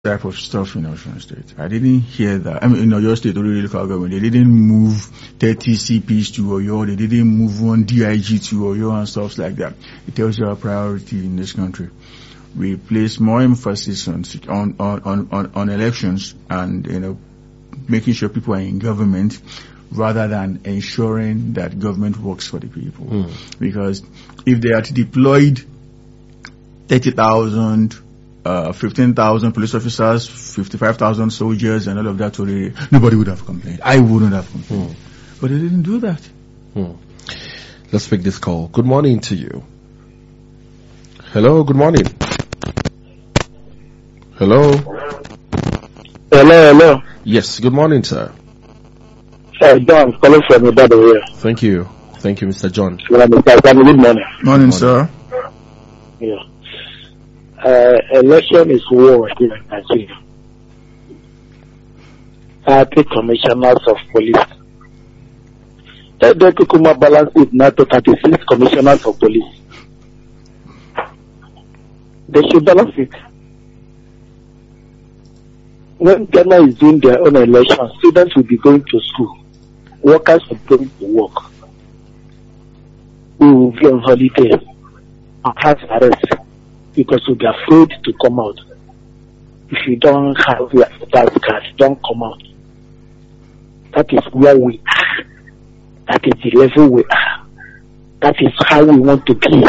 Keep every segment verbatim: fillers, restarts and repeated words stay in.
type of stuff in Osun State. I didn't hear that. I mean, in Oyo State, Oriri local government, they didn't move thirty C Ps to Oyo. They didn't move one D I G to Oyo and stuff like that. It tells you our priority in this country. We place more emphasis on on on on, on elections and, you know, making sure people are in government rather than ensuring that government works for the people. Mm. Because if they had deployed thirty thousand, uh, fifteen thousand police officers, fifty-five thousand soldiers and all of that, already, nobody would have complained. I wouldn't have complained. Mm. But they didn't do that. Mm. Let's pick this call. Good morning to you. Hello, good morning. Hello. Hello, hello. Yes, good morning, sir. Sir, John, calling from Ibadan here. Thank you. Thank you, Mister John. Well, Mister Good morning. Morning, morning, sir. Yeah. Uh, election is war here in Nigeria. thirty commissioners of police. Let the Kukuma balance it now to thirty-six commissioners of police. They should balance it. When Ghana is doing their own elections, students will be going to school. Workers will be going to work. We will be on holiday and have arrest because we'll be afraid to come out. If you don't have your pass card, don't come out. That is where we are. That is the level we are. That is how we want to be.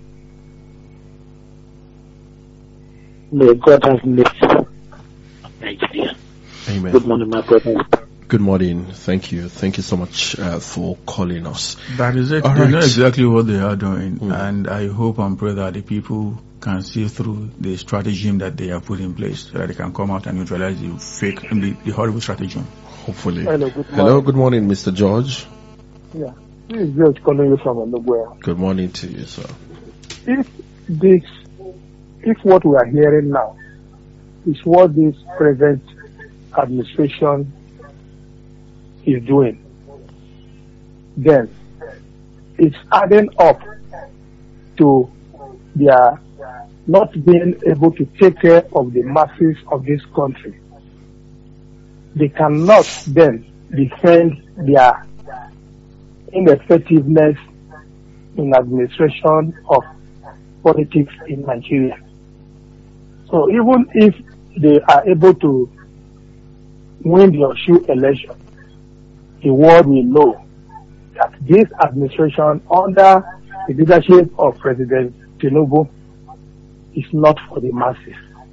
May God have mercy. Nigeria. Amen. Good morning, my brother. Good morning. Thank you. Thank you so much uh, for calling us. That is it. All they right. know exactly what they are doing. Mm. And I hope and pray that the people can see through the stratagem that they have put in place so that they can come out and neutralize the fake, the, the horrible stratagem. Hopefully. Hello, good morning. Hello, good morning, Mister George. Yeah. This is George calling you from Anogwea. Good morning to you, sir. If this, if what we are hearing now is what this present administration is doing, then it's adding up to their not being able to take care of the masses of this country. They cannot then defend their ineffectiveness in administration of politics in Nigeria. So even if they are able to win the Osun election, the world will know that this administration under the leadership of President Tinubu is not for the masses.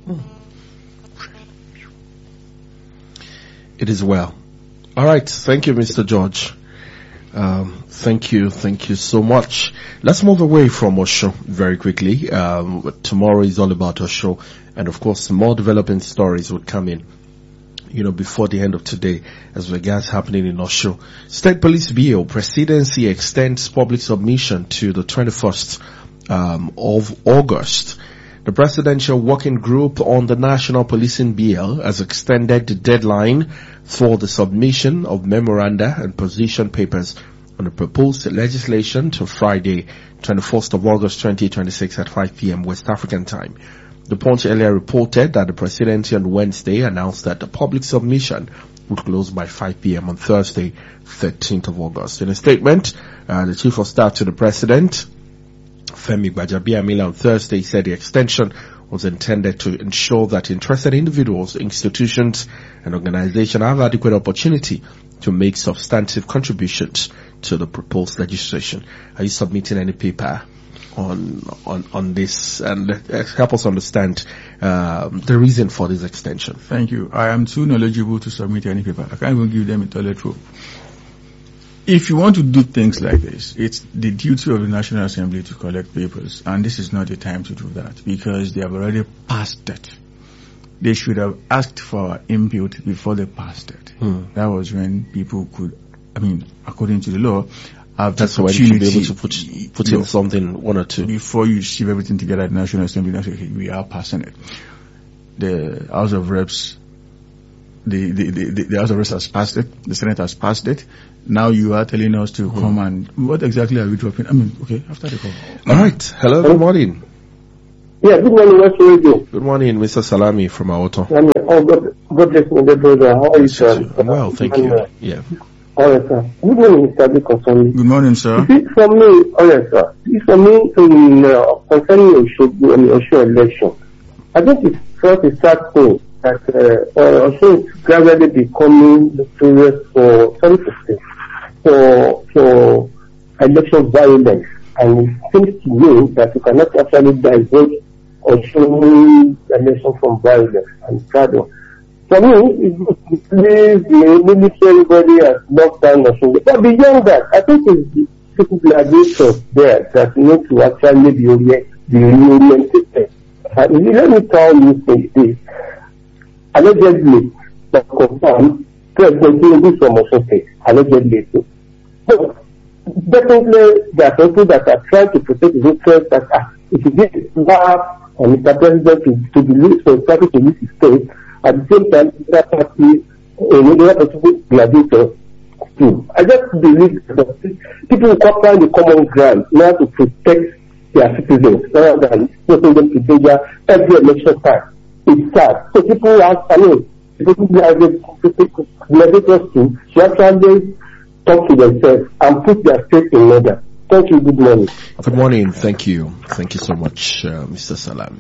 It is well. All right. Thank you, Mister George. Um, thank you. Thank you so much. Let's move away from Osun very quickly. Um, tomorrow is all about Osun. And of course, more developing stories would come in, you know, before the end of today as regards happening in Osun. State Police Bill Presidency extends public submission to the twenty-first um, of August. The Presidential Working Group on the National Policing Bill has extended the deadline for the submission of memoranda and position papers on the proposed legislation to Friday, twenty-first of August twenty twenty-six at five p.m. West African time. The Punch earlier reported that the presidency on Wednesday announced that the public submission would close by five p.m. on Thursday, thirteenth of August. In a statement, uh, the Chief of Staff to the President, Femi Gbajabiamila, on Thursday said the extension was intended to ensure that interested individuals, institutions, and organizations have adequate opportunity to make substantive contributions to the proposed legislation. Are you submitting any paper on on on this, and help us understand uh, the reason for this extension? Thank you. I am too knowledgeable to submit any paper. I can't even give them a toilet roll. If you want to do things like this, it's the duty of the National Assembly to collect papers, and this is not the time to do that because they have already passed it. They should have asked for input before they passed it. Hmm. That was when people could, I mean, according to the law, have That's the why you should be able opportunity to put put in know, something, one or two. before you ship everything together at the National Assembly. That's okay, we are passing it. The House of Reps, the the, the the House of Reps has passed it. The Senate has passed it. Now you are telling us to hmm. come and what exactly are we dropping? I mean, okay, after the call. All right. Hello. Good morning. Yeah, good morning, West Radio. Good morning, Mister Salami from Aoto. I mean, oh, God, God bless you, my brother. How are you, sir? I'm well, thank you. Yeah. All right, sir. Good morning, Mister Bikosoni. Good morning, sir. You see, for me, all right, sir. You see, for me, in, uh, concerning Osho, um, Osho election, I think it's first a sad thing that uh, uh, Osho is gradually becoming notorious for, sorry to say, for, for election violence. And it seems to me that you cannot actually divert Osho election from violence and shadow. For me, it's the military body has locked down Osho. But beyond that, I think it's the people gladiators there that need to actually be reoriented. Uh, let me tell you this. Allegedly, the confirmed President Tinubu from Osho State, allegedly so. But definitely, there are people that are trying to protect his interests that ah, if you get laugh and Mister President to, to be released for trying to release his state, at the same time, that party, another possible gladiator too. I just believe that people will come find the common ground now to protect their citizens rather than putting them to danger every election time. It's sad. So people have, I mean, people have gladiators too, to actually talk to themselves and put their state in order. Thank you. Good morning. Good morning. Thank you. Thank you so much, uh, Mister Salami.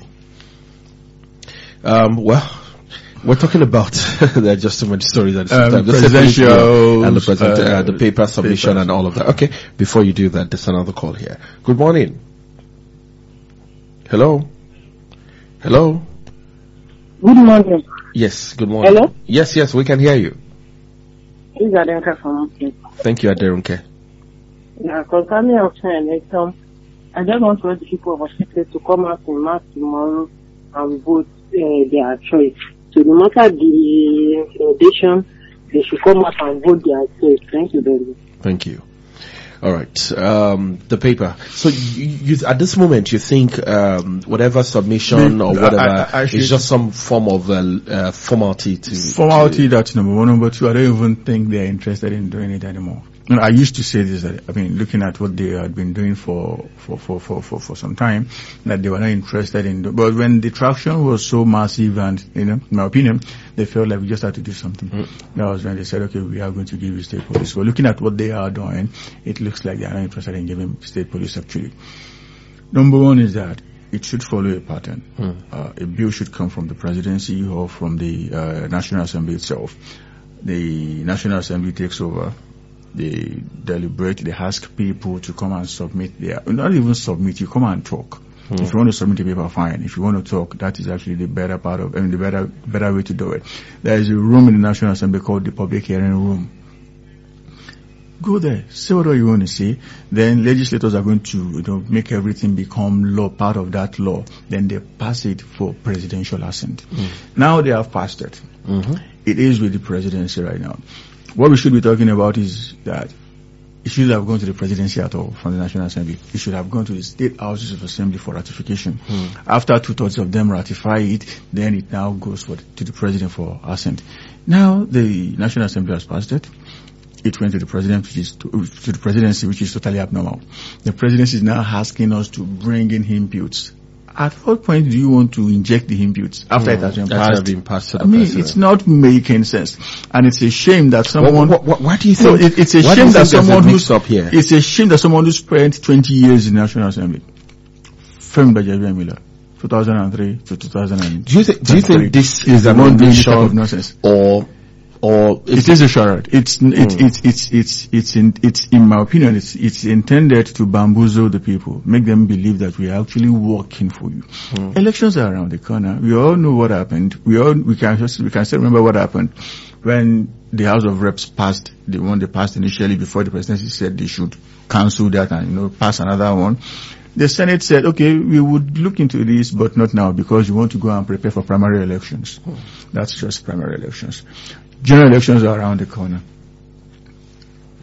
Um, well, we're talking about the adjustment stories at the same Um, time. The presidential and the present, uh, uh, the paper submission papers. and all of that. Okay. Before you do that, there's another call here. Good morning. Hello. Hello. Good morning. Yes. Good morning. Hello? Yes. Yes. We can hear you. This is Adenka from Muslim. Thank you, Aderunke. Yeah, concerning election election, I just want to ask the people of Washington to come out in mass tomorrow and vote uh, their choice. So no matter the foundation, they should come out and vote their choice. Thank you very much. Thank you. All right. Um, the paper. So you, you, at this moment, you think um, whatever submission The- or whatever I- I- I is should- just some form of uh, uh, formality to Formality, to- that's number one. Number two, I don't even think they're interested in doing it anymore. And I used to say this, that, I mean, looking at what they had been doing for, for, for, for, for, for some time, that they were not interested in, do- but when the traction was so massive and, you know, in my opinion, they felt like we just had to do something. Mm. That was when they said, okay, we are going to give you state police. So looking at what they are doing, it looks like they are not interested in giving state police actually. Number one is that it should follow a pattern. Mm. Uh, a bill should come from the presidency or from the uh, National Assembly itself. The National Assembly takes over. They deliberate, they ask people to come and submit their, not even submit, you come and talk. Mm. If you want to submit a paper, fine. If you want to talk, that is actually the better part of, I mean, the better, better way to do it. There is a room in the National Assembly called the Public Hearing Room. Go there, say what you want to say. Then legislators are going to, you know, make everything become law, part of that law. Then they pass it for presidential assent. Mm. Now they have passed it. Mm-hmm. It is with the presidency right now. What we should be talking about is that it should have gone to the presidency at all from the National Assembly. It should have gone to the state houses of assembly for ratification. Mm. After two-thirds of them ratify it, then it now goes for, to the president for assent. Now the National Assembly has passed it. It went to the president, which is to, to the presidency, which is totally abnormal. The presidency is now asking us to bring in inputs. At what point do you want to inject the inputs after mm, it has been passed? Been passed to the I mean, president. It's not making sense, and it's a shame that someone. What, what, what do you think? No, it, it's a why shame that someone who's up here. It's a shame that someone who spent twenty years in the National Assembly, Femi Gbajabiamila, two thousand three to two thousand. Do you think? Do you think this is an the one doing this ambition type of nonsense, or? Or it is a charade. It's mm. it's it's it's it's it's in it's in my opinion it's it's intended to bamboozle the people, make them believe that we are actually working for you. Mm. Elections are around the corner. We all know what happened. We all we can just we can still remember what happened when the House of Reps passed the one they passed initially before the presidency said they should cancel that and you know pass another one. The Senate said, okay, we would look into this, but not now because you want to go and prepare for primary elections. Mm. That's just primary elections. General elections are around the corner.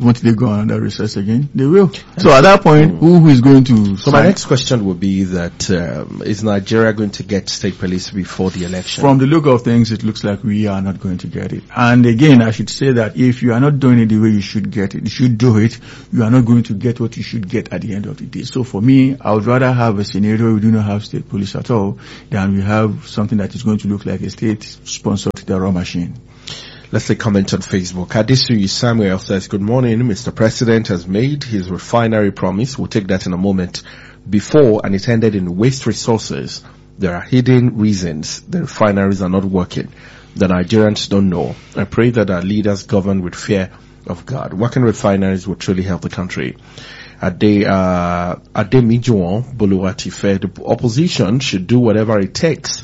won't they go on under recess again? They will. So at that point, who, who is going to? So my next question would be that um, is Nigeria going to get state police before the election? From the look of things, it looks like we are not going to get it. And again, I should say that if you are not doing it the way you should get it, you should do it, you are not going to get what you should get at the end of the day. So for me, I would rather have a scenario where we do not have state police at all than we have something that is going to look like a state-sponsored terror machine. Let's say comment on Facebook. Adisuyi Samuel says, good morning. Mister President has made his refinery promise. We'll take that in a moment. Before, and it ended in waste resources. There are hidden reasons the refineries are not working. The Nigerians don't know. I pray that our leaders govern with fear of God. Working refineries will truly help the country. Ade, uh, Ademijuwon Boluwatife, the opposition should do whatever it takes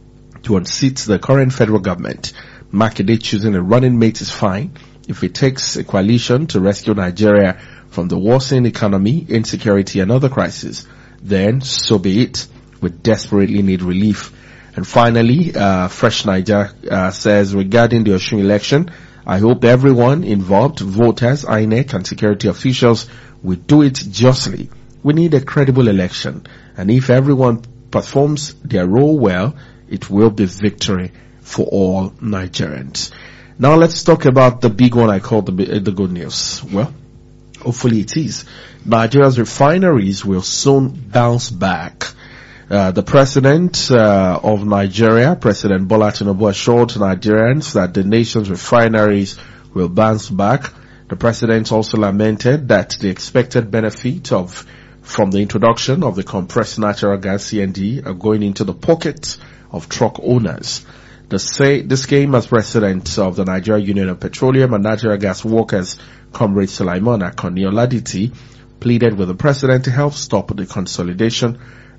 to unseat the current federal government. Makinde choosing a running mate is fine. If it takes a coalition to rescue Nigeria from the worsening economy, insecurity and other crises, then so be it. We desperately need relief. And finally, uh, Fresh Niger uh, says, regarding the Osun election, I hope everyone involved, voters, I N E C and security officials, will do it justly. We need a credible election. And if everyone performs their role well, it will be victory for all Nigerians. Now let's talk about the big one I call the, the good news. Well, hopefully it is. Nigeria's refineries will soon bounce back. Uh, the president uh, of Nigeria, President Bola Tinubu, assured Nigerians that the nation's refineries will bounce back. The president also lamented that the expected benefit of from the introduction of the compressed natural gas C N G are going into the pockets of truck owners. The say, this came as president of the Nigeria Union of Petroleum and Natural Gas Workers, Comrade Sulaiman Akoni Oladiti, pleaded with the president to help stop the consolidation,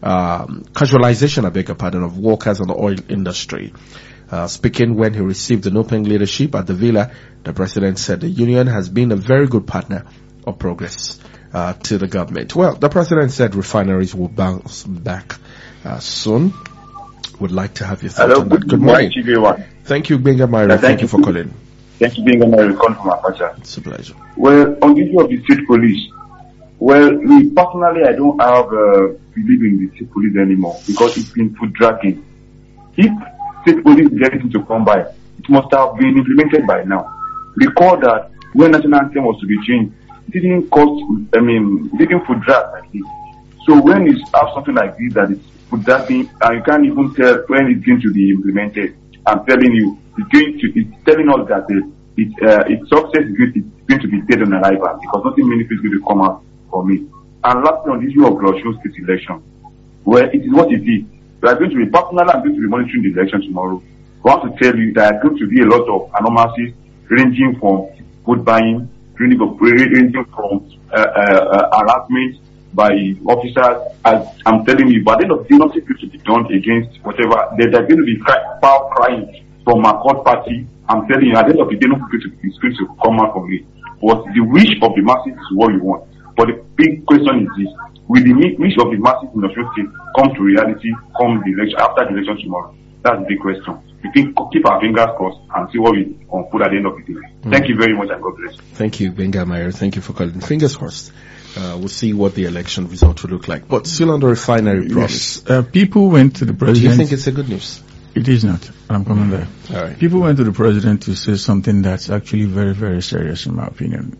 um, casualization, I beg your pardon, of workers in the oil industry. Uh, speaking when he received the Nupeng leadership at the Villa, the president said the union has been a very good partner of progress uh, to the government. Well, the president said refineries will bounce back uh, soon. Would like to have your thoughts Hello, on that. good, Good morning, morning. everyone. Thank you, Benga Myra. Yeah, thank, thank you for calling. Thank you, being on my recall from Apache. It's a pleasure. Well, on the issue of the state police, well, me personally, I don't have uh, believe in the state police anymore because it's been foot dragging. If state police is anything to come by, it must have been implemented by now. Recall that when national anthem was to be changed, it didn't cost, I mean, it didn't foot drag like this. So when you have something like this that is foot dragging, and you can't even tell when it's going to be implemented, I'm telling you, it's going to, it's telling us that the, it, uh, its success is going, it's going to be dead on arrival because nothing meaningful is going to come out for me. And lastly, on the issue of Osun State election, well, it is what it is. We are going to be personally, I'm going to be monitoring the election tomorrow. I want to tell you that there are going to be a lot of anomalies ranging from vote buying, ranging from uh, uh, uh, harassment by officers. As I'm telling you, but at the end of the day, nothing going to be done against whatever. There are going to be power crying from my court party. I'm telling you, at the end of the day, nothing going to be going to come out from it. But the wish of the masses is what you want. But the big question is this: will the wish of the masses in Osun State come to reality come the election after the election tomorrow? That's the big question. We think keep our fingers crossed and see what we put at the end of the day. Mm. Thank you very much and God bless. Thank you, Benga Meyer. Thank you for calling. Fingers crossed. Uh, we'll see what the election result will look like. But still on the refinery promise. Yes. Uh, people went to the president. Do you think it's a good news? It is not. I'm coming there. All right. People went to the president to say something that's actually very, very serious in my opinion.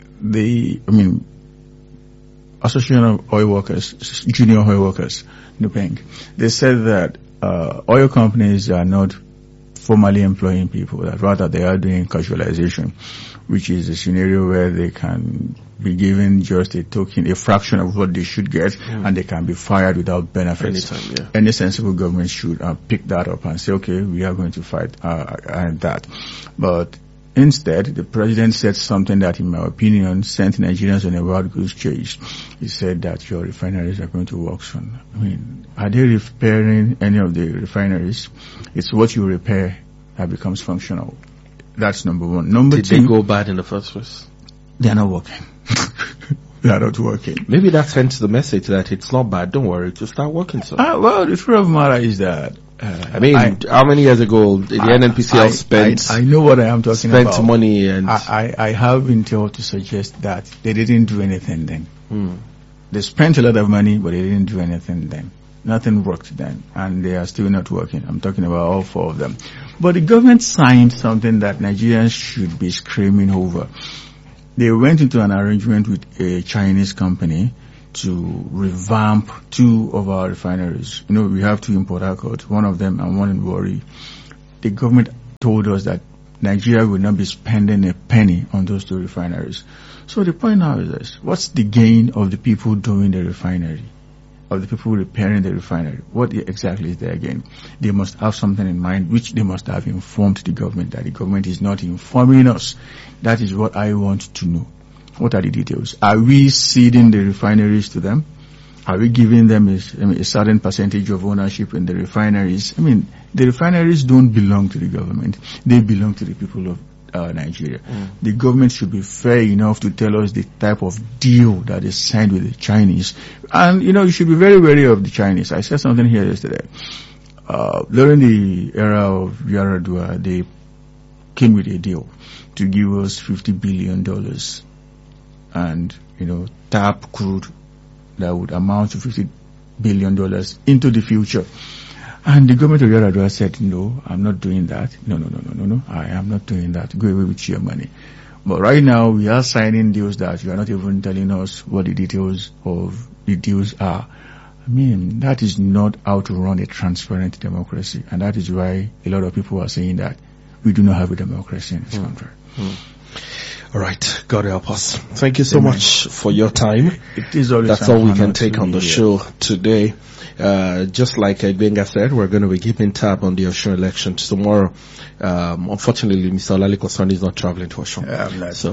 They, I mean, Association of Oil Workers, Junior Oil Workers, Nupeng, they said that uh, oil companies are not formally employing people, that rather they are doing casualization, which is a scenario where they can be given just a token, a fraction of what they should get, mm. and they can be fired without benefits. Anytime, yeah. Any sensible government should uh, pick that up and say, okay, we are going to fight uh, and that. But instead, the president said something that, in my opinion, sent Nigerians on a wild goose chase. He said that your refineries are going to work soon. I mean, are they repairing any of the refineries? It's what you repair that becomes functional. That's number one. Number Did two. Did they go bad in the first place? They are not working. They are not working. Maybe that sends the message that it's not bad. Don't worry, just start working. So. Ah, well, the truth of the matter is that Uh, I mean, I, how many years ago did the I, N N P C L I, spend, I, I know what I am talking spent about. money and... I, I, I have been told to suggest that they didn't do anything then. Hmm. They spent a lot of money, but they didn't do anything then. Nothing worked then, and they are still not working. I'm talking about all four of them. But the government signed something that Nigerians should be screaming over. They went into an arrangement with a Chinese company to revamp two of our refineries. You know, we have two in Port Harcourt, one of them and one in Warri. The government told us that Nigeria will not be spending a penny on those two refineries. So the point now is this: what's the gain of the people doing the refinery, of the people repairing the refinery? What exactly is their gain? They must have something in mind, which they must have informed the government, that the government is not informing us. That is what I want to know. What are the details? Are we ceding the refineries to them? Are we giving them a, I mean, a certain percentage of ownership in the refineries? I mean, the refineries don't belong to the government. They belong to the people of uh, Nigeria. Mm. The government should be fair enough to tell us the type of deal that is signed with the Chinese. And, you know, you should be very wary of the Chinese. I said something here yesterday. Uh, during the era of Yar'Adua, they came with a deal to give us fifty billion dollars and, you know, tap crude that would amount to fifty billion dollars into the future. And the government of Yar'Adua said, no, I'm not doing that. No, no, no, no, no, no, I am not doing that. Go away with your money. But right now, we are signing deals that you are not even telling us what the details of the deals are. I mean, that is not how to run a transparent democracy. And that is why a lot of people are saying that we do not have a democracy in this mm. country. Mm. All right. God help us. Thank you so Amen. much for your time. It is always That's all we can take on the here. show today. Uh, just like Benga said, we're going to be keeping tab on the Osun elections tomorrow. Um, unfortunately, Mister Olaliko Sunday is not traveling to Osun. Yeah, so,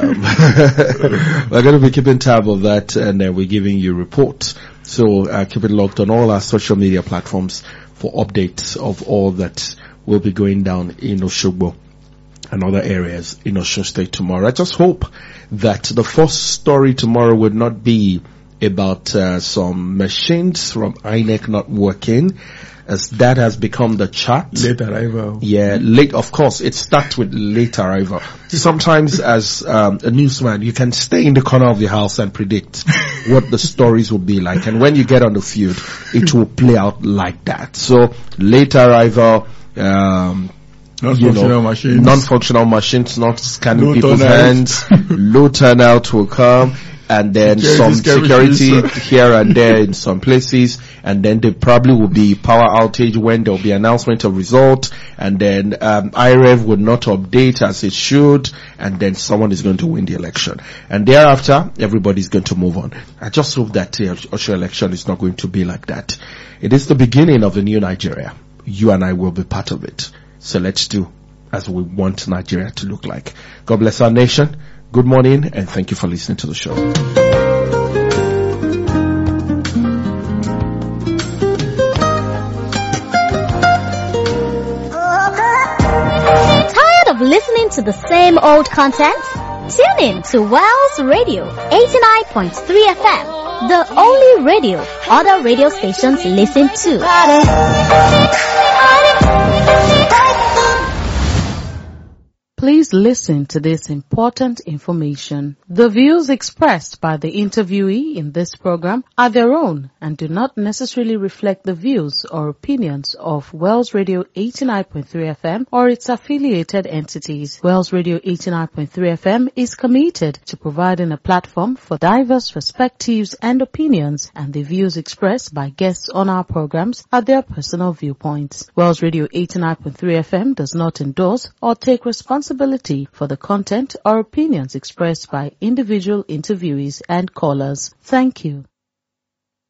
um, we're going to be keeping tab of that, and then we're giving you reports. So, uh, keep it locked on all our social media platforms for updates of all that will be going down in Osogbo and other areas in Osun State tomorrow. I just hope that the first story tomorrow would not be about uh, some machines from I N E C not working, as that has become the chat. Late arrival. Yeah, late. Of course, it starts with late arrival. Sometimes, as um, a newsman, you can stay in the corner of the house and predict what the stories will be like, and when you get on the field, it will play out like that. So, late arrival. Um, Non-functional you know, machines. Non-functional machines, not scanning low people's turnout. hands. Low turnout will come, and then security, some security here and there in some places, and then there probably will be power outage when there will be announcement of result, and then um, I R E V would not update as it should, and then someone is going to win the election. And thereafter, everybody's going to move on. I just hope that the Osun election is not going to be like that. It is the beginning of a new Nigeria. You and I will be part of it. So let's do as we want Nigeria to look like. God bless our nation. Good morning, and thank you for listening to the show. Tired of listening to the same old content? Tune in to Wells Radio eighty-nine point three F M, the only radio other radio stations listen to. Please listen to this important information. The views expressed by the interviewee in this program are their own and do not necessarily reflect the views or opinions of Wells Radio eighty-nine point three F M or its affiliated entities. Wells Radio eighty-nine point three F M is committed to providing a platform for diverse perspectives and opinions, and the views expressed by guests on our programs are their personal viewpoints. Wells Radio eighty-nine point three F M does not endorse or take responsibility for the content or opinions expressed by individual interviewees and callers. Thank you.